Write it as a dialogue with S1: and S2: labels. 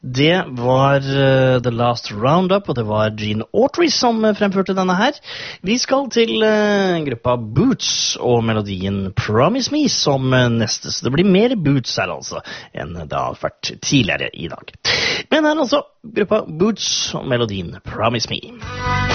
S1: Det var The Last Roundup, og det var Gene Autry som fremførte denne her. Vi skal til gruppa Boots og melodien Promise Me som neste. Så det blir mer Boots her altså, enn det har vært tidligere i dag. Men her altså, gruppa Boots og melodien Promise Me.